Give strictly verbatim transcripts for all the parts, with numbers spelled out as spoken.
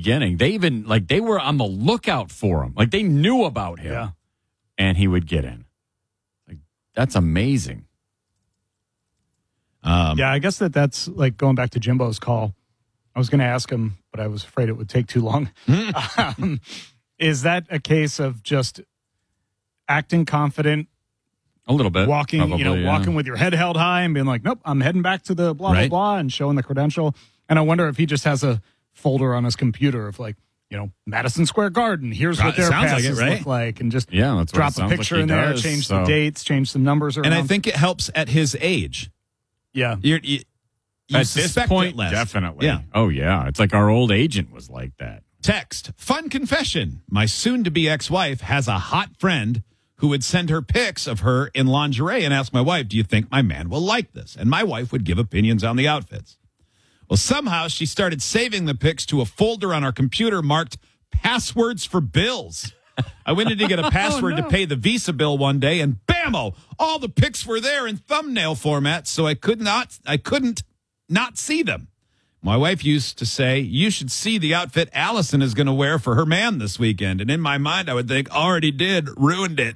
beginning. They even, like, they were on the lookout for him. Like, they knew about him. Yeah. And he would get in. Like, that's amazing. Um, yeah, I guess that that's like going back to Jimbo's call. I was going to ask him, but I was afraid it would take too long. um, is that a case of just acting confident? A little bit. Walking, probably, you know, yeah. walking with your head held high and being like, nope, I'm heading back to the blah, Right. blah, blah, and showing the credential. And I wonder if he just has a folder on his computer of like, you know, Madison Square Garden. Here's what It their sounds like passes it, right? look like. And just Yeah, that's what drop it a sounds like picture he in there, does, change so. the dates, change some numbers around. and I think it helps at his age. yeah. You're, you you At this suspect point, it less. definitely. Yeah. Oh, yeah. It's like our old agent was like that. Text, fun confession. My soon-to-be ex-wife has a hot friend who would send her pics of her in lingerie and ask my wife, do you think my man will like this? And my wife would give opinions on the outfits. Well, somehow she started saving the pics to a folder on our computer marked passwords for bills. I went in to get a password Oh, no. to pay the Visa bill one day, and bammo, all the pics were there in thumbnail format, so I could not, I couldn't not see them. My wife used to say, you should see the outfit Allison is going to wear for her man this weekend. And in my mind, I would think, already did, ruined it.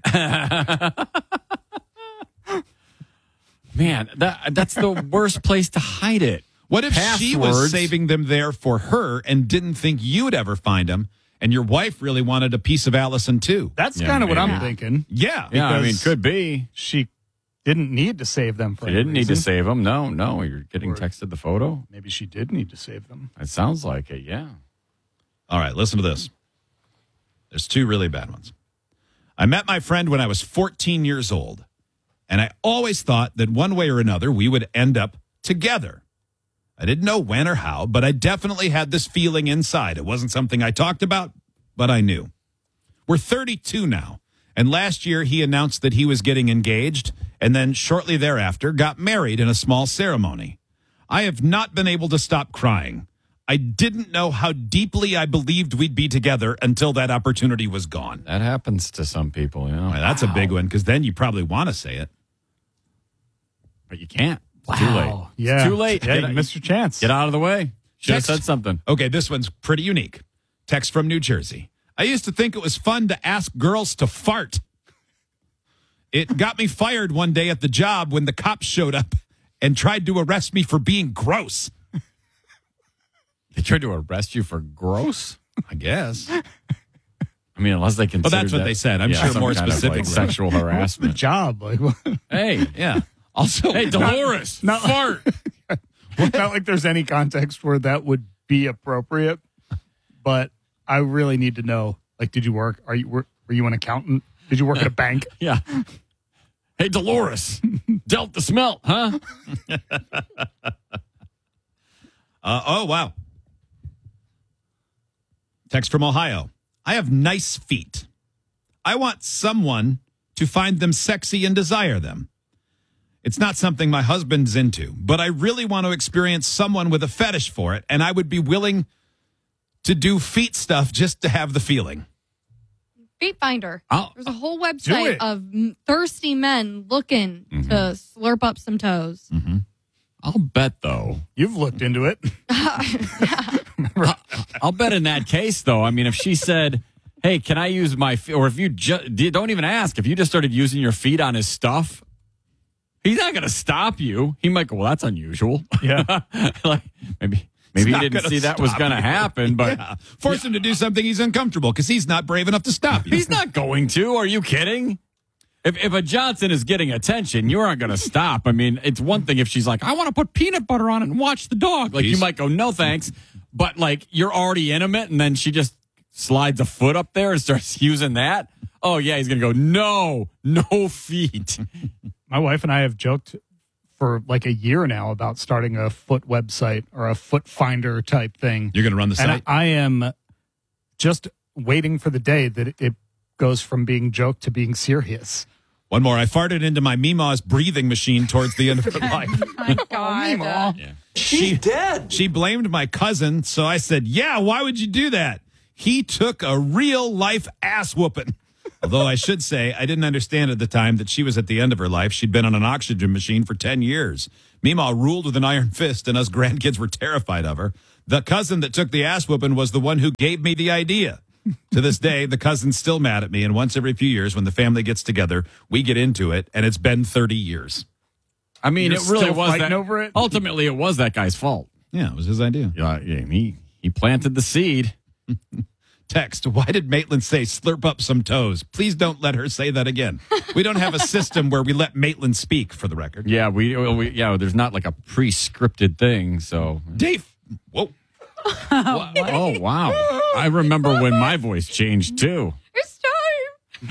Man, that that's the worst place to hide it. What if she was Passwords. saving them there for her and didn't think you'd ever find them, and your wife really wanted a piece of Allison too? That's Yeah, kind of what I'm maybe. thinking. Yeah. Yeah, I mean, Because- could be. She didn't need to save them for They any didn't need to reason. save them. No, no. You're getting Or- texted the photo. Maybe she did need to save them. It sounds like it, yeah. All right, listen to this. There's two really bad ones. I met my friend when I was fourteen years old, and I always thought that one way or another we would end up together. I didn't know when or how, but I definitely had this feeling inside. It wasn't something I talked about, but I knew. We're thirty-two now, and last year he announced that he was getting engaged, and then shortly thereafter got married in a small ceremony. I have not been able to stop crying. I didn't know how deeply I believed we'd be together until that opportunity was gone. That happens to some people, you know. Boy, that's a big one, because then you probably want to say it. But you can't. It's too late. Yeah. It's too late. Yeah, Get, you missed your chance. get out of the way. Should have Text- said something. Okay, this one's pretty unique. Text from New Jersey. I used to think it was fun to ask girls to fart. It got me fired one day at the job when the cops showed up and tried to arrest me for being gross. They tried to arrest you for gross? I guess. I mean, unless they consider that's what that- they said. I'm yeah, sure some more kind of, like, specifically. sexual The harassment. job. Like, Hey, Yeah. Also, hey, Dolores, Not- fart. not like there's any context where that would be appropriate, but I really need to know. Like, did you work? Are you were, were you an accountant? Did you work at a bank? Yeah. Hey, Dolores, dealt the smelt, huh? Uh, oh, wow. Text from Ohio. I have nice feet. I want someone to find them sexy and desire them. It's not something my husband's into, but I really want to experience someone with a fetish for it, and I would be willing to do feet stuff just to have the feeling. Feet Finder. I'll- There's a whole Do website it. of m- thirsty men looking Mm-hmm. to slurp up some toes. I'll bet, though. You've looked into it. I'll bet in that case, though. I mean, if she said, hey, can I use my feet? Or if you just don't even ask, if you just started using your feet on his stuff, he's not going to stop you. He might go, well, that's unusual. Yeah. like, maybe maybe he not didn't gonna see that was stop going to you. happen, but Yeah. Force him to do something he's uncomfortable because he's not brave enough to stop you. he's not going to. Are you kidding? If, if a Johnson is getting attention, you aren't going to stop. I mean, it's one thing if she's like, I want to put peanut butter on it and watch the dog. Like, you He's- might go, no, thanks. But, like, you're already intimate, and then she just slides a foot up there and starts using that. Oh, yeah, he's going to go, no, no feet. My wife and I have joked for like a year now about starting a foot website or a foot finder type thing. You're going to run the And site? I, I am just waiting for the day that it goes from being joke to being serious. One more. I farted into my Mima's breathing machine towards the end of her life. My God. Meemaw. She dead. She blamed my cousin, so I said, yeah, why would you do that? He took a real life ass whooping. Although I should say, I didn't understand at the time that she was at the end of her life. She'd been on an oxygen machine for ten years. Meemaw ruled with an iron fist, and us grandkids were terrified of her. The cousin that took the ass whooping was the one who gave me the idea. To this day, the cousin's still mad at me, and once every few years when the family gets together, we get into it, and it's been thirty years. I mean, You're it really still was fighting that. over it? Ultimately, it was that guy's fault. Yeah, it was his idea. Yeah, yeah, he he planted the seed. Text, why did Maitland say slurp up some toes? Please don't let her say that again. We don't have a system where we let Maitland speak, for the record. Yeah, we, we yeah. There's not like a pre-scripted thing. So Dave, whoa. oh wow, I remember when my voice changed too. It's time.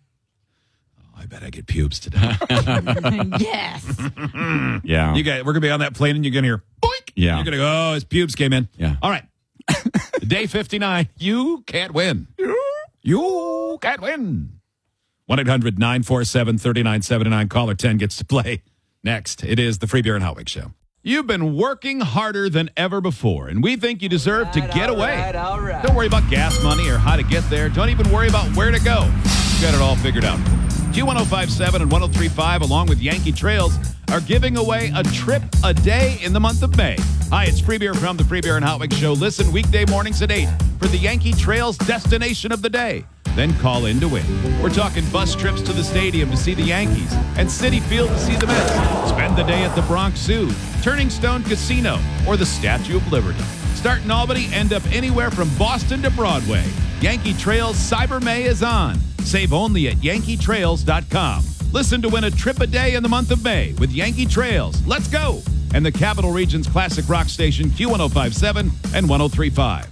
Oh, I bet I get pubes today. Yes. Yeah, You guys, we're gonna be on that plane, and you're gonna hear boink. Yeah. You're gonna go, oh, his pubes came in. Yeah. All right. Day fifty-nine. You can't win. You can't win. one eight hundred nine four seven three nine seven nine. Caller ten gets to play. Next, it is the Free Beer and Hot Wings Show. You've been working harder than ever before, and we think you deserve to get away. All right, all right. Don't worry about gas money or how to get there. Don't even worry about where to go. We've got it all figured out. Q ten fifty-seven and ten thirty-five, along with Yankee Trails, are giving away a trip a day in the month of May. Hi, it's Free Beer from the Free Beer and Hot Wings Show. Listen weekday mornings at eight for the Yankee Trails destination of the day. Then call in to win. We're talking bus trips to the stadium to see the Yankees and Citi Field to see the Mets. Spend the day at the Bronx Zoo, Turning Stone Casino, or the Statue of Liberty. Start in Albany, end up anywhere from Boston to Broadway. Yankee Trails Cyber May is on. Save only at yankee trails dot com. Listen to win a trip a day in the month of May with Yankee Trails. Let's go! And the Capital Region's classic rock station Q ten fifty-seven and ten thirty-five.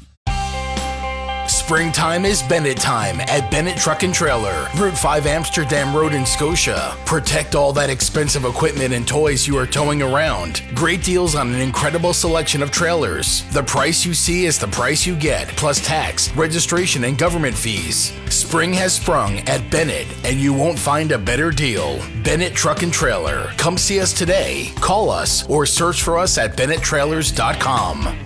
Springtime is Bennett time at Bennett Truck and Trailer, Route five Amsterdam Road in Scotia. Protect all that expensive equipment and toys you are towing around. Great deals on an incredible selection of trailers. The price you see is the price you get, plus tax, registration, and government fees. Spring has sprung at Bennett, and you won't find a better deal. Bennett Truck and Trailer. Come see us today. Call us or search for us at bennett trailers dot com.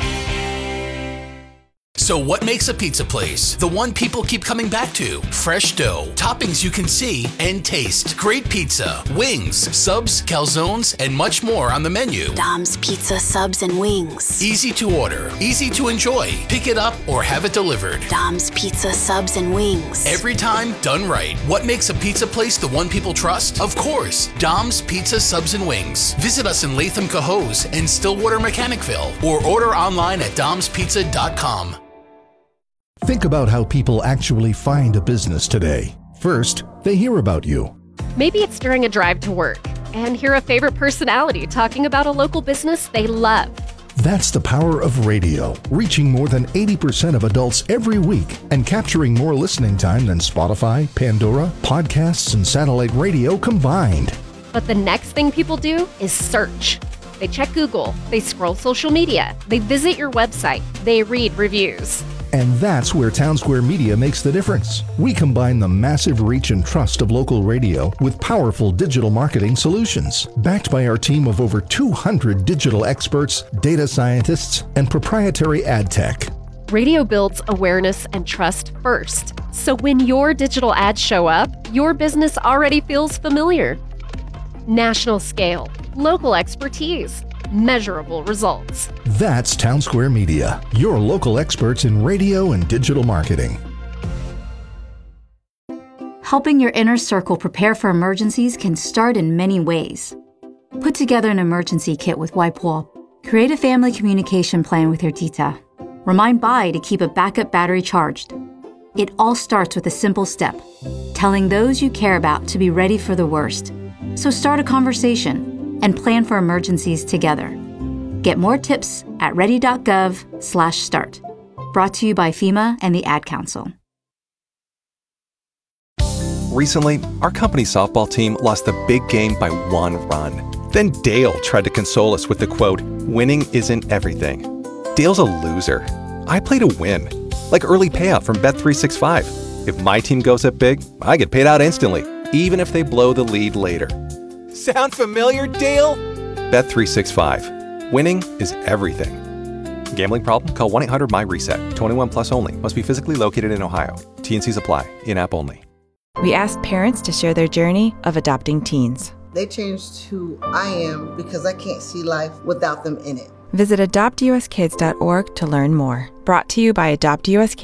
So what makes a pizza place the one people keep coming back to? Fresh dough, toppings you can see and taste, great pizza, wings, subs, calzones, and much more on the menu. Dom's Pizza, Subs, and Wings. Easy to order, easy to enjoy. Pick it up or have it delivered. Dom's Pizza, Subs, and Wings. Every time done right. What makes a pizza place the one people trust? Of course, Dom's Pizza, Subs, and Wings. Visit us in Latham, Cohoes, and Stillwater, Mechanicville, or order online at doms pizza dot com. Think about how people actually find a business today. First, they hear about you. Maybe it's during a drive to work and hear a favorite personality talking about a local business they love. That's the power of radio, reaching more than eighty percent of adults every week and capturing more listening time than Spotify, Pandora, podcasts, and satellite radio combined. But the next thing people do is search. They check Google, they scroll social media, they visit your website, they read reviews. And that's where Townsquare Media makes the difference. We combine the massive reach and trust of local radio with powerful digital marketing solutions, backed by our team of over two hundred digital experts, data scientists, and proprietary ad tech. Radio builds awareness and trust first. So when your digital ads show up, your business already feels familiar. National scale, local expertise, measurable results. That's Townsquare Media, your local experts in radio and digital marketing. Helping your inner circle prepare for emergencies can start in many ways. Put together an emergency kit with WipeWall. Create a family communication plan with your Tita. Remind Bai to keep a backup battery charged. It all starts with a simple step, telling those you care about to be ready for the worst. So start a conversation and plan for emergencies together. Get more tips at ready.gov slash start. Brought to you by FEMA and the Ad Council. Recently, our company softball team lost the big game by one run. Then Dale tried to console us with the quote, "Winning isn't everything." Dale's a loser. I play to win. Like early payout from Bet three sixty-five. If my team goes up big, I get paid out instantly, even if they blow the lead later. Sound familiar, Dale? Bet three sixty-five. Winning is everything. Gambling problem? Call one eight hundred M Y reset. twenty-one plus only. Must be physically located in Ohio. T N Cs apply. In-app only. We asked parents to share their journey of adopting teens. They changed who I am because I can't see life without them in it. Visit adopt u s kids dot org to learn more. Brought to you by Adopt U S Kids.